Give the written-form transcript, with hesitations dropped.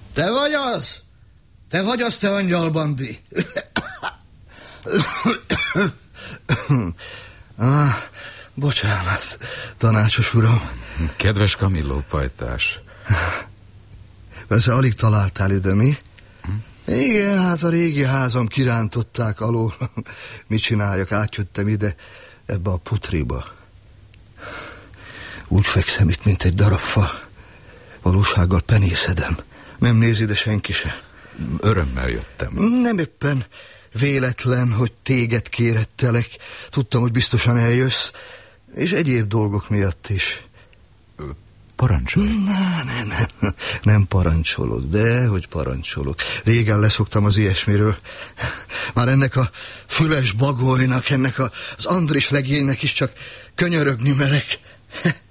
Te vagy az? Te vagy az, te angyalbandi? Bocsánat, tanácsos uram. Kedves Camillo pajtás. Persze alig találtál ide, mi? Igen, hát a régi házam kirántották alól. Mit csináljak, átjöttem ide, ebbe a putriba. Úgy fekszem itt, mint egy darab fa. Valósággal penészedem. Nem néz ide senki se. Örömmel jöttem. Nem éppen véletlen, hogy téged kérettelek. Tudtam, hogy biztosan eljössz. És egyéb dolgok miatt is. Parancsolj. Nem parancsolok, de hogy parancsolok. Régen leszoktam az ilyesmiről. Már ennek a füles bagolynak, ennek az Andris legénynek is csak könyörögni merek.